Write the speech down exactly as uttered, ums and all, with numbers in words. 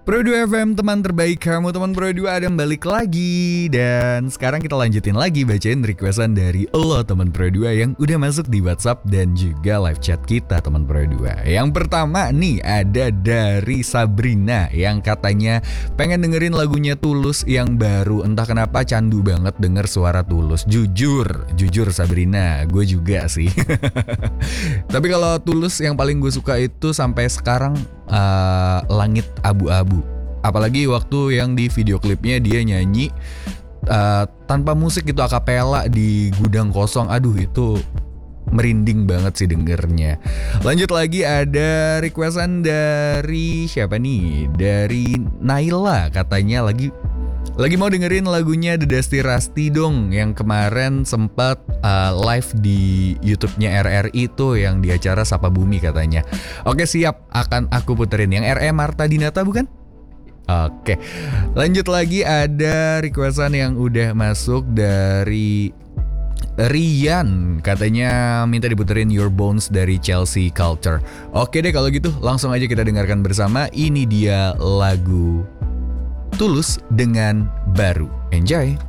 Pro dua F M, teman terbaik kamu, teman Pro dua ada balik lagi. Dan sekarang kita lanjutin lagi bacain requestan dari lo teman Pro dua yang udah masuk di WhatsApp dan juga live chat kita teman Pro dua. Yang pertama nih ada dari Sabrina yang katanya pengen dengerin lagunya Tulus yang baru. Entah kenapa candu banget denger suara Tulus. Jujur, jujur Sabrina, gue juga sih. Tapi kalau Tulus yang paling gue suka itu sampai sekarang uh, Langit Abu-Abu. Apalagi waktu yang di video klipnya dia nyanyi uh, tanpa musik gitu, akapela di gudang kosong. Aduh, itu merinding banget sih dengernya. Lanjut lagi ada requestan dari siapa nih? Dari Naila, katanya lagi Lagi mau dengerin lagunya The Dusty Rusty dong, yang kemarin sempat uh, live di YouTube-nya R R I tuh, yang di acara Sapa Bumi katanya. Oke siap, akan aku puterin. Yang R E Marta Dinata bukan? Oke, lanjut lagi ada requestan yang udah masuk dari Rian, katanya minta diputerin Your Bones dari Chelsea Culture. Oke deh kalau gitu, langsung aja kita dengarkan bersama. Ini dia lagu Tulus dengan Baru. Enjoy.